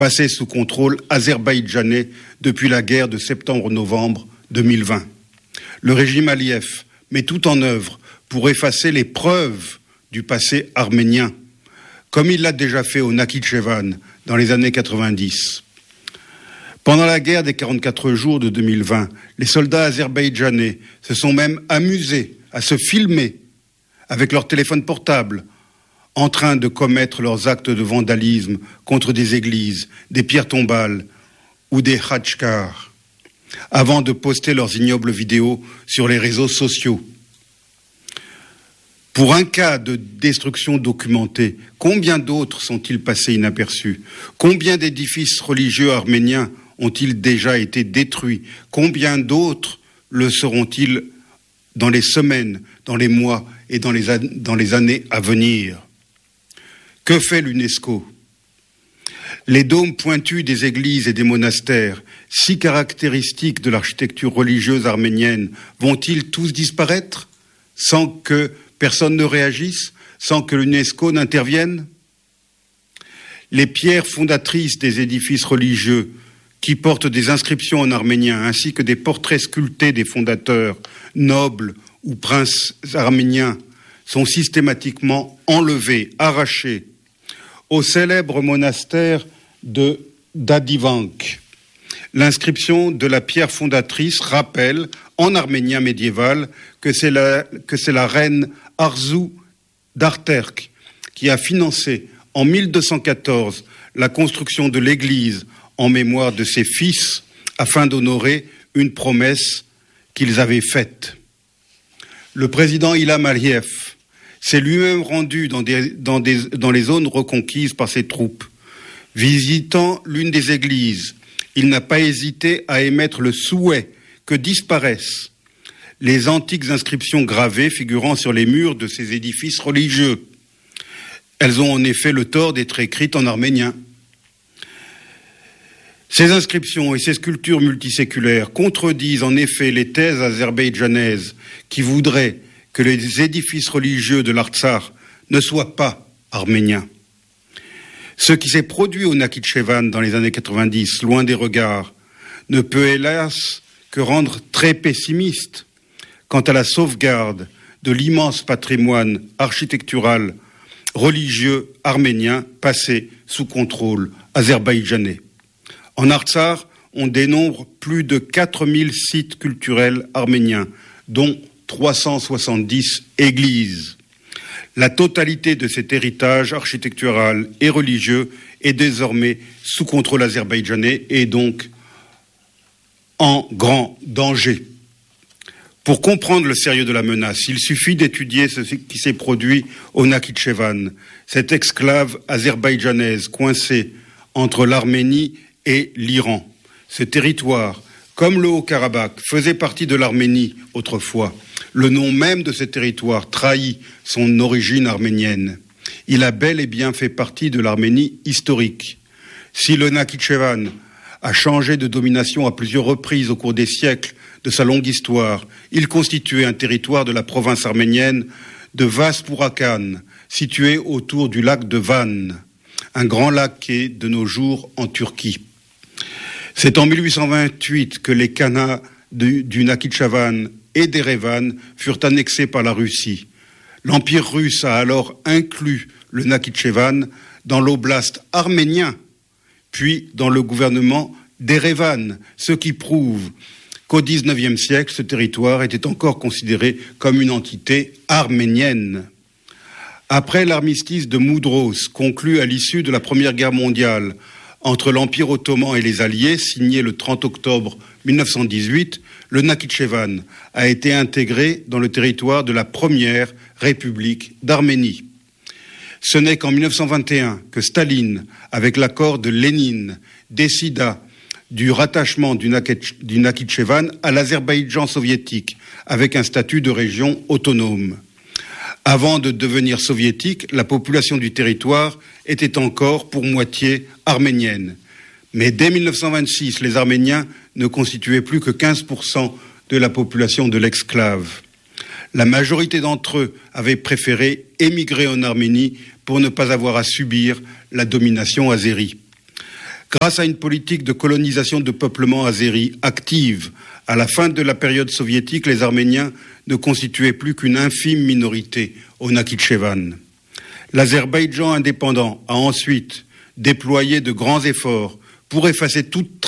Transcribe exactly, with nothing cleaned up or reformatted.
passé sous contrôle azerbaïdjanais depuis la guerre de septembre-novembre deux mille vingt. Le régime Aliyev met tout en œuvre pour effacer les preuves du passé arménien, comme il l'a déjà fait au Nakhichevan dans les années quatre-vingt-dix. Pendant la guerre des quarante-quatre jours de deux mille vingt, les soldats azerbaïdjanais se sont même amusés à se filmer avec leur téléphone portable en train de commettre leurs actes de vandalisme contre des églises, des pierres tombales ou des khachkars, avant de poster leurs ignobles vidéos sur les réseaux sociaux. Pour un cas de destruction documentée, combien d'autres sont-ils passés inaperçus? Combien d'édifices religieux arméniens ont-ils déjà été détruits? Combien d'autres le seront-ils dans les semaines, dans les mois et dans les, an- dans les années à venir? Que fait l'UNESCO? Les dômes pointus des églises et des monastères, si caractéristiques de l'architecture religieuse arménienne, vont-ils tous disparaître sans que personne ne réagisse, sans que l'UNESCO n'intervienne? Les pierres fondatrices des édifices religieux qui portent des inscriptions en arménien ainsi que des portraits sculptés des fondateurs, nobles ou princes arméniens, sont systématiquement enlevés, arrachés au célèbre monastère de Dadivank. L'inscription de la pierre fondatrice rappelle, en arménien médiéval, que c'est la, que c'est la reine Arzu d'Arterk qui a financé en mille deux cent quatorze la construction de l'église en mémoire de ses fils afin d'honorer une promesse qu'ils avaient faite. Le président Ilham Aliyev s'est lui-même rendu dans, des, dans, des, dans les zones reconquises par ses troupes. Visitant l'une des églises, il n'a pas hésité à émettre le souhait que disparaissent les antiques inscriptions gravées figurant sur les murs de ces édifices religieux. Elles ont en effet le tort d'être écrites en arménien. Ces inscriptions et ces sculptures multiséculaires contredisent en effet les thèses azerbaïdjanaises qui voudraient que les édifices religieux de l'Artsakh ne soient pas arméniens. Ce qui s'est produit au Nakhichevan dans les années quatre-vingt-dix, loin des regards, ne peut hélas que rendre très pessimiste quant à la sauvegarde de l'immense patrimoine architectural religieux arménien passé sous contrôle azerbaïdjanais. En Artsakh, on dénombre plus de quatre mille sites culturels arméniens, dont trois cent soixante-dix églises. La totalité de cet héritage architectural et religieux est désormais sous contrôle azerbaïdjanais et donc en grand danger. Pour comprendre le sérieux de la menace, il suffit d'étudier ce qui s'est produit au Nakhichevan, cette exclave azerbaïdjanaise coincée entre l'Arménie et l'Iran. Ce territoire, comme le Haut-Karabakh, faisait partie de l'Arménie autrefois. Le nom même de ce territoire trahit son origine arménienne. Il a bel et bien fait partie de l'Arménie historique. Si le Nakhichevan a changé de domination à plusieurs reprises au cours des siècles de sa longue histoire, il constituait un territoire de la province arménienne de Vaspurakan, situé autour du lac de Van, un grand lac qui est de nos jours en Turquie. C'est en mille huit cent vingt-huit que les Khanats du, du Nakhichevan et d'Erevan furent annexés par la Russie. L'Empire russe a alors inclus le Nakhichevan dans l'oblast arménien, puis dans le gouvernement d'Erevan, ce qui prouve qu'au dix-neuvième siècle, ce territoire était encore considéré comme une entité arménienne. Après l'armistice de Moudros, conclu à l'issue de la Première Guerre mondiale entre l'Empire ottoman et les Alliés, signé le trente octobre mille neuf cent dix-huit, le Nakhichevan a été intégré dans le territoire de la Première République d'Arménie. Ce n'est qu'en mille neuf cent vingt et un que Staline, avec l'accord de Lénine, décida du rattachement du Nakhichevan à l'Azerbaïdjan soviétique, avec un statut de région autonome. Avant de devenir soviétique, la population du territoire était encore pour moitié arménienne. Mais dès mille neuf cent vingt-six, les Arméniens ne constituaient plus que quinze pour cent de la population de l'exclave. La majorité d'entre eux avaient préféré émigrer en Arménie pour ne pas avoir à subir la domination azérie. Grâce à une politique de colonisation de peuplement azéri active, à la fin de la période soviétique, les Arméniens ne constituaient plus qu'une infime minorité au Nakhitchevan. L'Azerbaïdjan indépendant a ensuite déployé de grands efforts pour effacer toute trace